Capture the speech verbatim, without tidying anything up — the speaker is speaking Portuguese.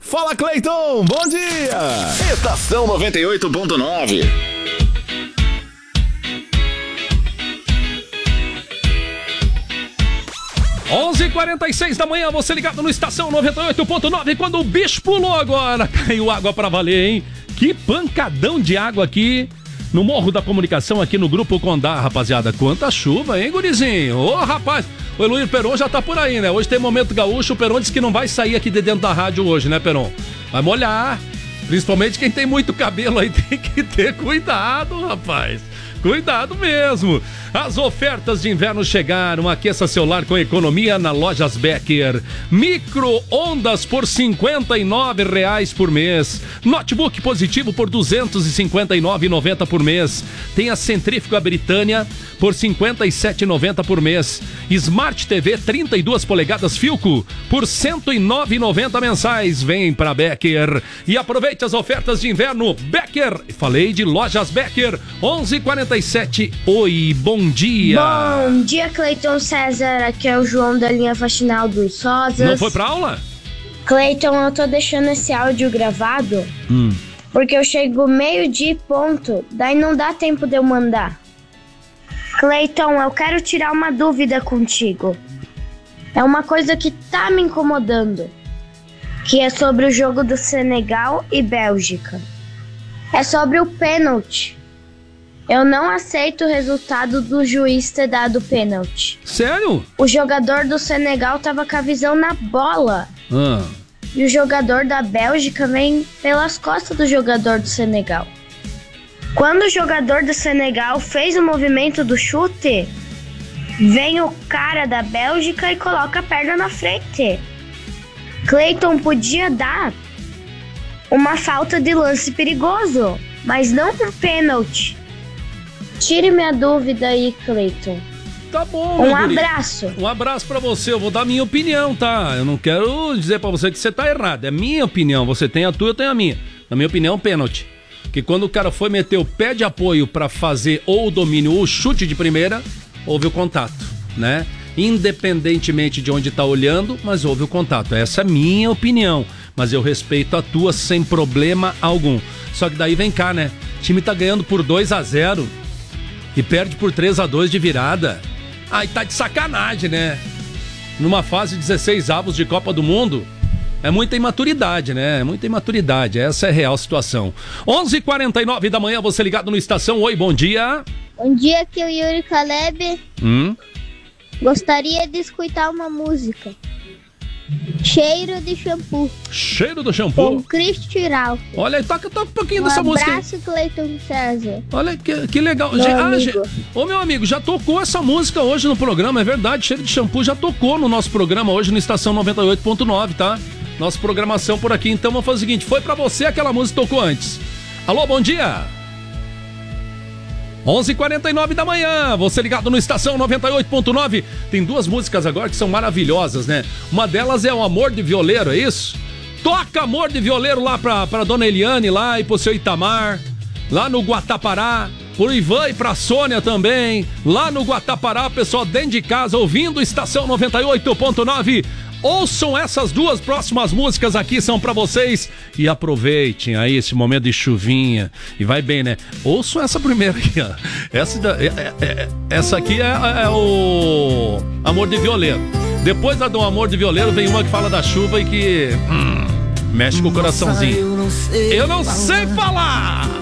Fala, Cleiton, bom dia! Estação noventa e oito ponto nove. onze e quarenta e seis da manhã, você ligado no Estação noventa e oito ponto nove, quando o bicho pulou agora, caiu água pra valer, hein? Que pancadão de água aqui no Morro da Comunicação, aqui no Grupo Condá, rapaziada. Quanta chuva, hein, gurizinho? Ô, rapaz, o Eloir Peron já tá por aí, né? Hoje tem Momento Gaúcho, o Peron disse que não vai sair aqui de dentro da rádio hoje, né, Peron? Vai molhar, principalmente quem tem muito cabelo aí tem que ter cuidado, rapaz. Cuidado mesmo. As ofertas de inverno chegaram. Aqueça seu lar com economia na Lojas Becker. Micro-ondas por cinquenta e nove reais por mês. Notebook positivo por duzentos e cinquenta e nove reais e noventa centavos por mês. Tem a centrífuga Britânia por cinquenta e sete reais e noventa centavos por mês. Smart T V trinta e duas polegadas Philco por cento e nove reais e noventa centavos mensais. Vem pra Becker e aproveite as ofertas de inverno. Becker, falei de Lojas Becker. onze e quarenta e sete. Oi, bom dia. Bom dia, Cleiton César. Aqui é o João da linha Faxinal dos Rosas. Não foi pra aula? Cleiton, eu tô deixando esse áudio gravado Hum. porque eu chego meio-dia e ponto, daí não dá tempo de eu mandar. Cleiton, eu quero tirar uma dúvida contigo. É uma coisa que tá me incomodando, que é sobre o jogo do Senegal e Bélgica. É sobre o pênalti. Eu não aceito o resultado do juiz ter dado pênalti. Sério? O jogador do Senegal tava com a visão na bola. Ah. E o jogador da Bélgica vem pelas costas do jogador do Senegal. Quando o jogador do Senegal fez o movimento do chute, vem o cara da Bélgica e coloca a perna na frente. Cleiton, podia dar uma falta de lance perigoso, mas não um pênalti. Tire minha dúvida aí, Cleiton. Tá bom, Um meu guri. abraço. Um abraço pra você, eu vou dar minha opinião, tá? Eu não quero dizer pra você que você tá errado, é minha opinião, você tem a tua, eu tenho a minha. Na minha opinião, pênalti. Que quando o cara foi meter o pé de apoio pra fazer ou o domínio ou o chute de primeira, houve o contato, né? Independentemente de onde tá olhando, mas houve o contato. Essa é a minha opinião, mas eu respeito a tua sem problema algum. Só que daí vem cá, né? O time tá ganhando por dois a zero e perde por três a dois de virada. Ai, tá de sacanagem, né? Numa fase de dezesseis avos de Copa do Mundo, é muita imaturidade, né? É muita imaturidade, essa é a real situação. onze e quarenta e nove da manhã, você ligado no Estação. Oi, bom dia. Bom dia, aqui é o Yuri Caleb. Hum? Gostaria de escutar uma música. Cheiro de shampoo. Cheiro do Com shampoo. Cristiral. Olha aí, toca, toca um pouquinho Um dessa música aí. abraço, Cleiton César. Olha que, que legal. Meu Gente, ah, amigo. gente, ô meu amigo, já tocou essa música hoje no programa, é verdade. Cheiro de shampoo já tocou no nosso programa hoje no Estação noventa e oito ponto nove, tá? Nossa programação por aqui. Então vamos fazer o seguinte, foi pra você aquela música que tocou antes. Alô, bom dia. onze e quarenta e nove da manhã, você ligado no Estação noventa e oito ponto nove. Tem duas músicas agora que são maravilhosas, né? Uma delas é o Amor de Violeiro, é isso? Toca Amor de Violeiro lá pra, pra Dona Eliane lá e pro seu Itamar, lá no Guatapará, pro Ivan e pra Sônia também, lá no Guatapará, pessoal dentro de casa ouvindo Estação noventa e oito ponto nove. Ouçam essas duas próximas músicas aqui, são pra vocês. E aproveitem aí esse momento de chuvinha. E vai bem, né? Ouçam essa primeira aqui, ó. Essa, é, é, é, essa aqui é, é o Amor de Violeiro. Depois da do Amor de Violeiro vem uma que fala da chuva e que hum, mexe com o coraçãozinho. Eu não sei falar!